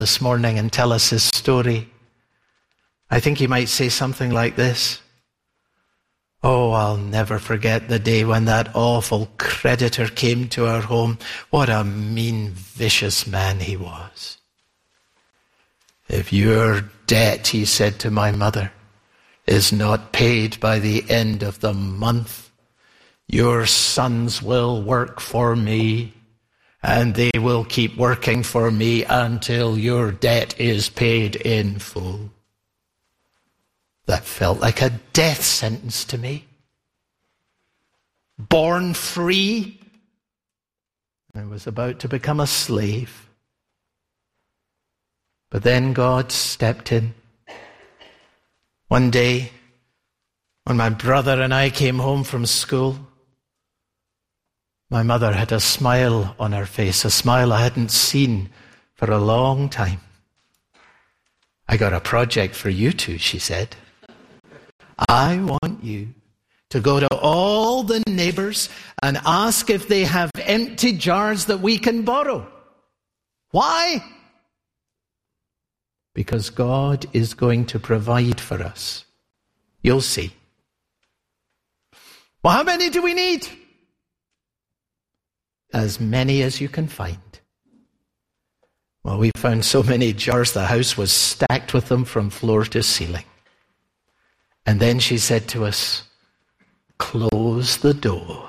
this morning and tell us his story, I think he might say something like this. Oh, I'll never forget the day when that awful creditor came to our home. What a mean, vicious man he was. If your debt, he said to my mother, is not paid by the end of the month, your sons will work for me, and they will keep working for me until your debt is paid in full. That felt like a death sentence to me. Born free, I was about to become a slave. But then God stepped in. One day, when my brother and I came home from school, my mother had a smile on her face, a smile I hadn't seen for a long time. I got a project for you two, she said. I want you to go to all the neighbors and ask if they have empty jars that we can borrow. Why? Because God is going to provide for us. You'll see. Well, how many do we need? As many as you can find. Well, we found so many jars, the house was stacked with them from floor to ceiling. And then she said to us, close the door.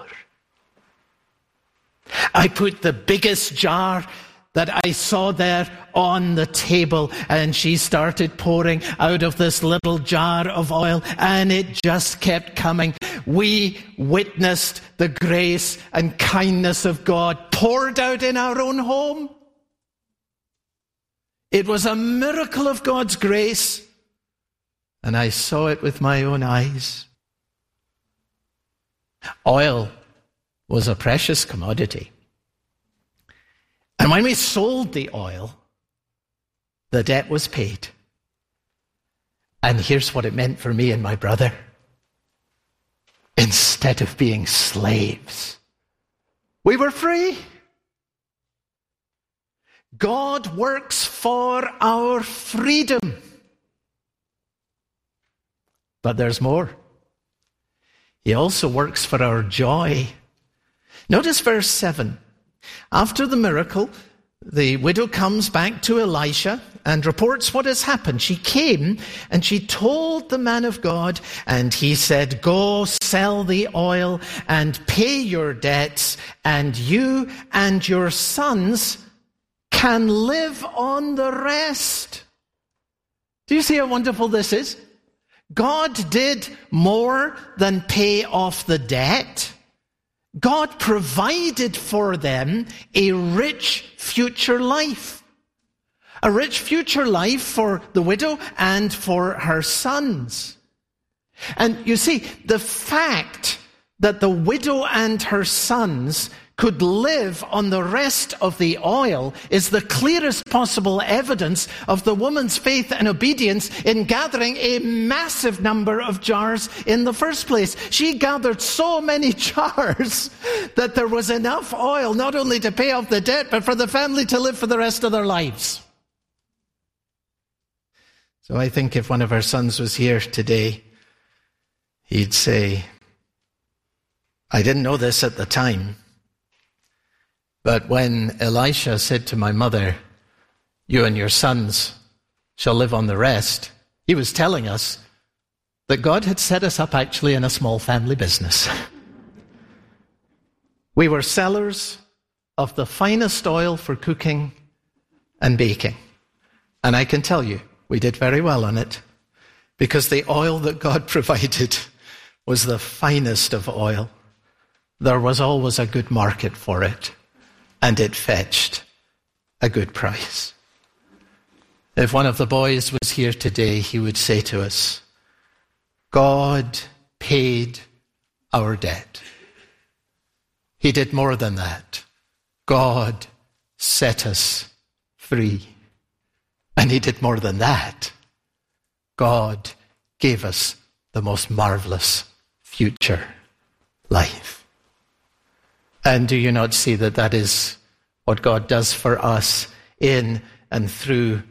I put the biggest jar that I saw there on the table, and she started pouring out of this little jar of oil, and it just kept coming. We witnessed the grace and kindness of God poured out in our own home. It was a miracle of God's grace, and I saw it with my own eyes. Oil was a precious commodity. And when we sold the oil, the debt was paid. And here's what it meant for me and my brother. Instead of being slaves, we were free. God works for our freedom. But there's more. He also works for our joy. Notice verse 7. After the miracle, the widow comes back to Elisha and reports what has happened. She came and she told the man of God, and he said, go sell the oil and pay your debts, and you and your sons can live on the rest. Do you see how wonderful this is? God did more than pay off the debt. God provided for them a rich future life. A rich future life for the widow and for her sons. And you see, the fact that the widow and her sons could live on the rest of the oil is the clearest possible evidence of the woman's faith and obedience in gathering a massive number of jars in the first place. She gathered so many jars that there was enough oil not only to pay off the debt, but for the family to live for the rest of their lives. So I think if one of our sons was here today, he'd say, I didn't know this at the time, but when Elisha said to my mother, you and your sons shall live on the rest, he was telling us that God had set us up actually in a small family business. We were sellers of the finest oil for cooking and baking. And I can tell you, we did very well on it, because the oil that God provided was the finest of oil. There was always a good market for it, and it fetched a good price. If one of the boys was here today, he would say to us, God paid our debt. He did more than that. God set us free. And he did more than that. God gave us the most marvelous future life. And do you not see that that is what God does for us in and through